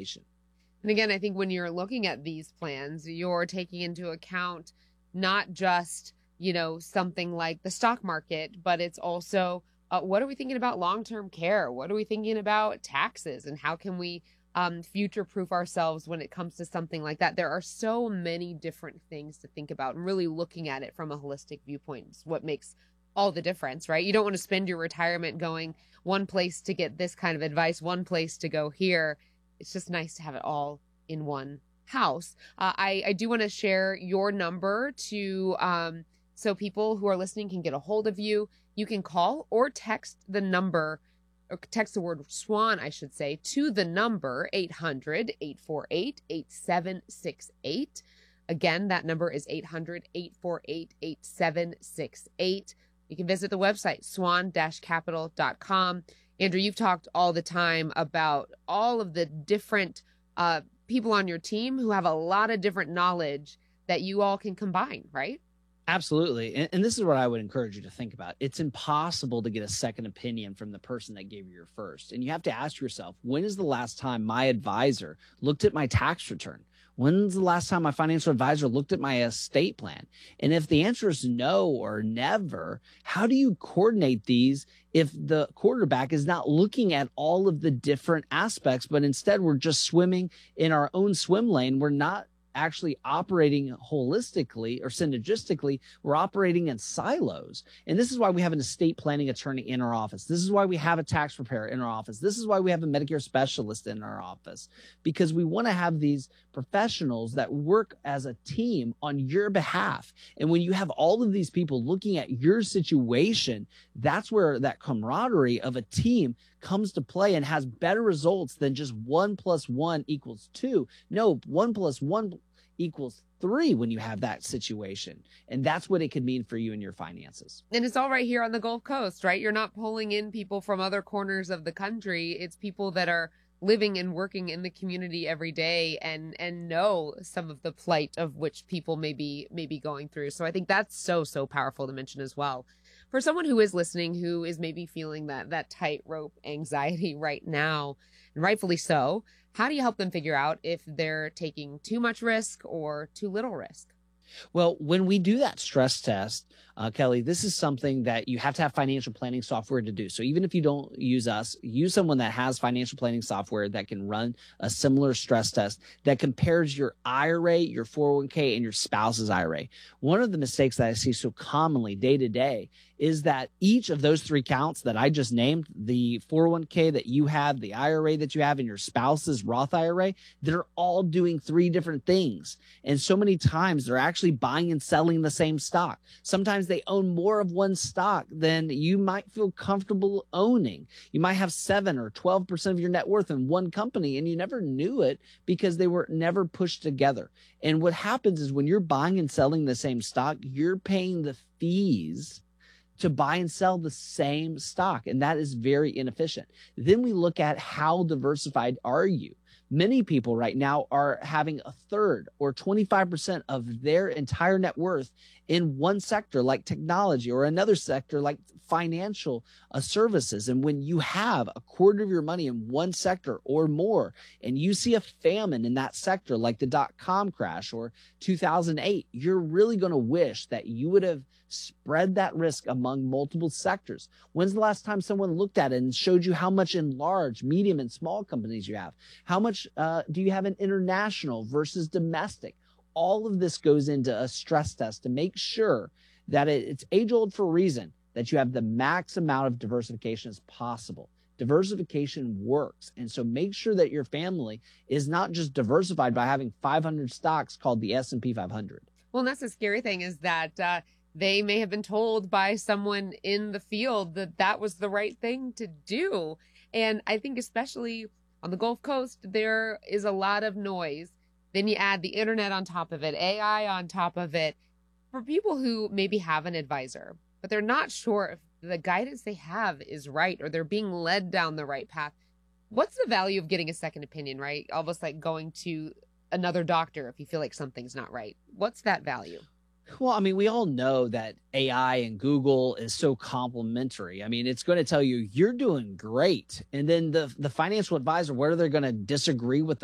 information. And again, I think when you're looking at these plans, you're taking into account not just, something like the stock market, but it's also what are we thinking about long-term care? What are we thinking about taxes? And how can we future-proof ourselves when it comes to something like that? There are so many different things to think about, and really looking at it from a holistic viewpoint is what makes all the difference, right? You don't want to spend your retirement going one place to get this kind of advice, one place to go here. It's just nice to have it all in one house. I do want to share your number so people who are listening can get a hold of you. You can call or text the number, or text the word SWAN, I should say, to the number 800-848-8768. Again, that number is 800-848-8768. You can visit the website, swan-capital.com. Andrew, you've talked all the time about all of the different people on your team who have a lot of different knowledge that you all can combine, right? Absolutely. And this is what I would encourage you to think about. It's impossible to get a second opinion from the person that gave you your first. And you have to ask yourself, when is the last time my advisor looked at my tax return? When's the last time my financial advisor looked at my estate plan? And if the answer is no or never, how do you coordinate these if the quarterback is not looking at all of the different aspects, but instead we're just swimming in our own swim lane? We're not actually operating holistically or synergistically. We're operating in silos. And this is why we have an estate planning attorney in our office. This is why we have a tax preparer in our office. This is why we have a Medicare specialist in our office, because we want to have these professionals that work as a team on your behalf. And when you have all of these people looking at your situation, that's where that camaraderie of a team comes to play and has better results than just 1 + 1 = 2. No, 1 + 1 = 3 when you have that situation. And that's what it could mean for you and your finances. And it's all right here on the Gulf Coast, right? You're not pulling in people from other corners of the country. It's people that are living and working in the community every day and know some of the plight of which people may be going through. So I think that's so powerful to mention as well. For someone who is listening, who is maybe feeling that tightrope anxiety right now, and rightfully so, how do you help them figure out if they're taking too much risk or too little risk? Well, when we do that stress test, Kelly, this is something that you have to have financial planning software to do. So even if you don't use us, use someone that has financial planning software that can run a similar stress test that compares your IRA, your 401k, and your spouse's IRA. One of the mistakes that I see so commonly day to day is that each of those three counts that I just named, the 401k that you have, the IRA that you have, and your spouse's Roth IRA, they're all doing three different things. And so many times they're actually buying and selling the same stock. Sometimes they own more of one stock than you might feel comfortable owning. You might have 7 or 12% of your net worth in one company, and you never knew it because they were never pushed together. And what happens is when you're buying and selling the same stock, you're paying the fees to buy and sell the same stock. And that is very inefficient. Then we look at how diversified are you? Many people right now are having a third or 25% of their entire net worth in one sector like technology, or another sector like financial services. And when you have a quarter of your money in one sector or more, and you see a famine in that sector like the dot-com crash or 2008, you're really going to wish that you would have spread that risk among multiple sectors. When's the last time someone looked at it and showed you how much in large, medium, and small companies you have? How much do you have in international versus domestic? All of this goes into a stress test to make sure that it's age old for a reason, that you have the max amount of diversification as possible. Diversification works. And so make sure that your family is not just diversified by having 500 stocks called the S&P 500. Well, and that's the scary thing, is that they may have been told by someone in the field that that was the right thing to do. And I think especially on the Gulf Coast, there is a lot of noise. Then you add the internet on top of it, AI on top of it. For people who maybe have an advisor, but they're not sure if the guidance they have is right or they're being led down the right path, what's the value of getting a second opinion, right? Almost like going to another doctor if you feel like something's not right. What's that value? Well, I mean, we all know that AI and Google is so complementary. I mean, it's going to tell you you're doing great. And then the financial advisor, whether they're going to disagree with